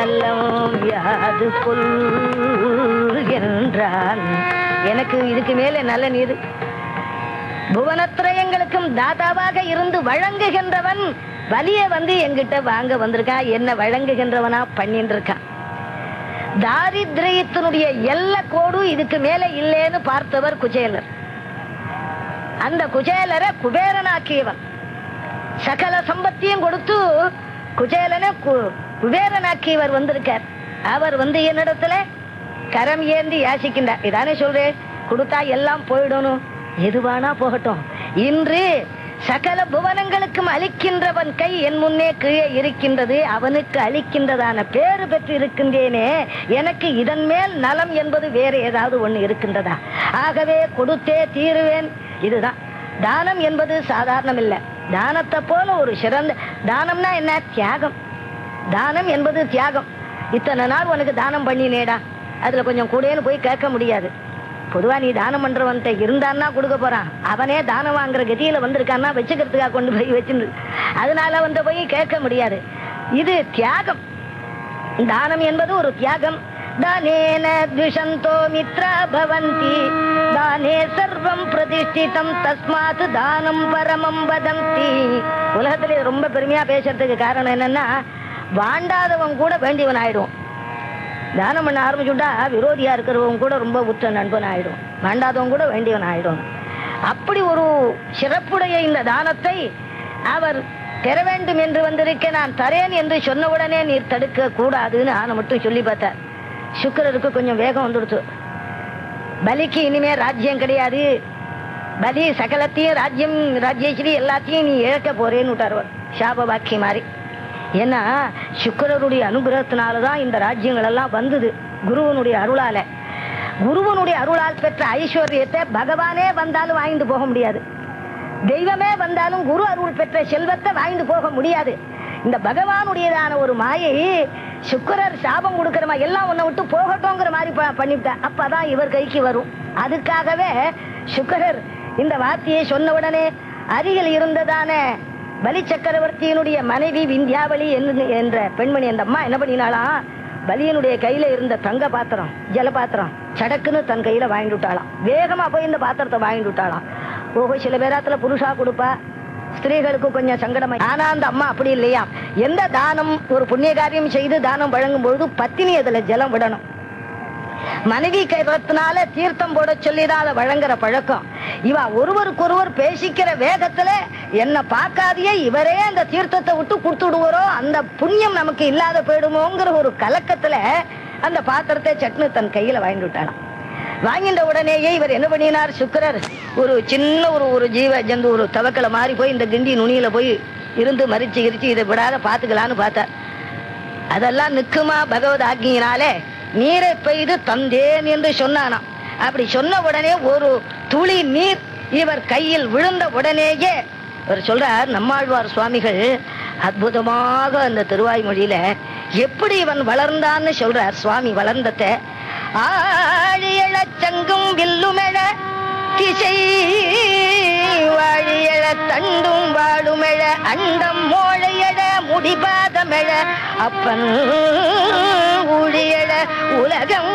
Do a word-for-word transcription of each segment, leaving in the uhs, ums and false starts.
எல்லாம் யாது கொல் என்றான். எனக்கு இதுக்கு மேலே நல்ல நீர். புவனத்திரயங்களுக்கும் தாதாவாக இருந்து வழங்குகின்றவன் வலிய வந்து எங்கிட்ட வாங்க வந்திருக்கான். என்ன வழங்குகின்றவனா பண்ணிட்டு இருக்கான். தாரித்ரியத்தினுடைய எல்லை கோடு இதுக்கு மேல இல்லேன்னு பார்த்தவர் குஜேலர். அந்த குஜேலரை குபேரனாக்கியவன். சகல சம்பத்தியும் கொடுத்து குஜேலனை குபேரனாக்கியவர் வந்திருக்கார். அவர் வந்து என்னிடத்துல கரம் ஏந்தி யாசிக்கின்றார். இதானே சொல்றேன், கொடுத்தா எல்லாம் போயிடணும், எதுவானா போகட்டும். இன்று சகல புவனங்களுக்கும் அளிக்கின்றவன் கை என் முன்னே கீழே இருக்கின்றது. அவனுக்கு அளிக்கின்றதான பேறு பெற்று இருக்கின்றேனே, எனக்கு இதன் மேல் நலம் என்பது வேறு ஏதாவது ஒண்ணு இருக்கின்றதா? ஆகவே கொடுத்தே தீருவேன். இதுதான் தானம் என்பது சாதாரணம் இல்லை. தானத்தை போல ஒரு சிறந்த தானம்னா என்ன? தியாகம். தானம் என்பது தியாகம். இத்தனை நாள் உனக்கு தானம் பண்ணினேடா, அதுல கொஞ்சம் கூடன்னு போய் கேட்க முடியாது. பொதுவா நீ தானம் பண்றவன்ட்ட இருந்தான்னா கொடுக்க போறான். அவனே தானம் வாங்குற கதியில வந்திருக்கான்னா வச்சுக்கிறதுக்காக கொண்டு போய் வச்சிருந்து, அதனால வந்து போய் கேட்க முடியாது. இது தியாகம். தானம் என்பது ஒரு தியாகம். தானேன த்விஷந்தோ மித்ரா பவந்தி தானே சர்வம் பிரதிஷ்டிதம் தஸ்மாத் தானம் பரமம் வதந்தி. உலகத்திலே ரொம்ப பெருமையா பேசுறதுக்கு காரணம் என்னன்னா, வாண்டாதவன் கூட வேண்டியவன் ஆயிடுவோம். தானம் பண்ண ஆரம்பிச்சுட்டா விரோதியா இருக்கிறவங்க கூட ரொம்ப உற்ற நண்பன் ஆயிடும், வேண்டாதவங்க கூட வேண்டியவன் ஆயிடும். அப்படி ஒரு சிறப்புடைய இந்த தானத்தை அவர் பெற வேண்டும் என்று வந்திருக்க நான் தரேன் என்று சொன்ன உடனே நீர் தடுக்க கூடாதுன்னு ஆன மட்டும் சொல்லி பார்த்தார். சுக்கிரருக்கு கொஞ்சம் வேகம் வந்துடுச்சு. பலிக்கு இனிமே ராஜ்யம் கிடையாது, பலி சகலத்தையும் ராஜ்யம் ராஜ்யஸ்ரீ எல்லாத்தையும் நீ இழக்க போறேன்னு விட்டார் சாப வாக்கிய மாதிரி. ஏன்னா சுக்கிரருடைய அனுகிரகத்தினாலதான் இந்த ராஜ்யங்கள் எல்லாம் வந்தது, குருவனுடைய அருளால. குருவனுடைய அருளால் பெற்ற ஐஸ்வர்யத்தை பகவானே வந்தாலும் வாங்கிட்டு போக முடியாது, தெய்வமே வந்தாலும் குரு அருள் பெற்ற செல்வத்தை வாங்கிட்டு போக முடியாது. இந்த பகவானுடையதான ஒரு மாயை சுக்கிரர் சாபம் கொடுக்கிற மாதிரி எல்லாம் உன்னை விட்டு போகட்டும்ங்கிற மாதிரி பண்ணிவிட்டார். அப்பதான் இவர் கைக்கு வரும். அதுக்காகவே சுக்கிரர் இந்த வார்த்தையை சொன்ன உடனே அருகில் இருந்ததான பலி சக்கரவர்த்தியினுடைய மனைவி விந்தியாவளி என்ற பெண்மணி அந்த அம்மா என்ன பண்ணினாலாம், பலியனுடைய கையில இருந்த தங்க பாத்திரம் ஜல பாத்திரம் சடக்குன்னு தன் கையில வாங்கிட்டு விட்டாளாம். வேகமா போய் இந்த பாத்திரத்தை வாங்கிட்டு விட்டாளாம். ஓஹோ, சில பேராத்துல புருஷா கொடுப்பா, ஸ்திரீகளுக்கு கொஞ்சம் சங்கடமா. ஆனா அந்த அம்மா அப்படி இல்லையா. எந்த தானம் ஒரு புண்ணிய காரியம் செய்து தானம் வழங்கும் பொழுது பத்தினி அதுல ஜலம் விடணும். மனைவி கைரத்தினால தீர்த்தம் போட சொல்லிதான் அதை வழங்குற பழக்கம். இவ ஒருவருக்கொருவர் பேசிக்கிற வேகத்துல என்ன பார்க்காதையே இவரே அந்த தீர்த்தத்தை விட்டு கொடுத்துடுவாரோ, அந்த புண்ணியம் நமக்கு இல்லாத போயிடுமோங்கிற ஒரு கலக்கத்துல அந்த பாத்திரத்தை சட்னு தன் கையில வாங்கிட்டு விட்டாளாம். வாங்கிட்ட உடனேயே இவர் என்ன பண்ணினார், சுக்கிரர் ஒரு சின்ன ஒரு ஒரு ஜீவ ஜந்து ஒரு தவக்கலை மாறி போய் இந்த கிண்டி நுனியில போய் இருந்து மறிச்சு கிரிச்சு இதை விடாத பாத்துக்கலான்னு பார்த்தார். அதெல்லாம் நிக்குமா பகவத் ஆக்கியினாலே நீரை பெய்து தந்தேன் என்று சொன்னானாம். அப்படி சொன்ன உடனே ஒரு துளி நீர் இவர் கையில் விழுந்த உடனேயே இவர் சொல்றார், நம்மாழ்வார் சுவாமிகள் அற்புதமாக அந்த திருவாய்மொழியில எப்படி இவன் வளர்ந்தான்னு சொல்றார். சுவாமி வளர்ந்தத ஆழியழ சங்கும் வில்லுமெழ திசை வாழியழ தண்டும் வாழுமெழ அண்டம் மோழையழ முடிபாதமெழ அப்பன் ஊழியழ உலகம்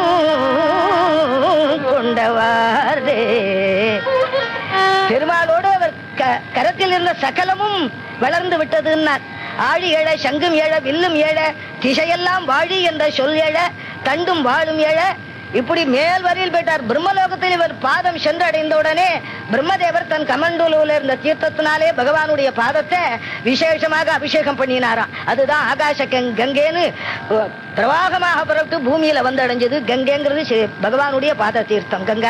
கொண்டவாரே. பெருமாளோடு அவர் கரத்தில் இருந்த சகலமும் வளர்ந்து விட்டதுன்னார். ஆழி எழ சங்கும் எழ வில்லும் எழ திசையெல்லாம் வாழி என்ற சொல் எழ தண்டும் வாழும் எழ இப்படி மேல் வரையில் போயிட்டார். பிரம்மலோகத்தில் இவர் பாதம் சென்று அடைந்த உடனே பிரம்மதேவர் தன் கமண்டூலுல இருந்த தீர்த்தத்தினாலே பகவானுடைய பாதத்தை விசேஷமாக அபிஷேகம் பண்ணினாராம். அதுதான் ஆகாச கங்கேன்னு பிரவாகமாக புறப்பட்டு பூமியில வந்து அடைஞ்சது. கங்கைங்கிறது பகவானுடைய பாத தீர்த்தம். கங்கா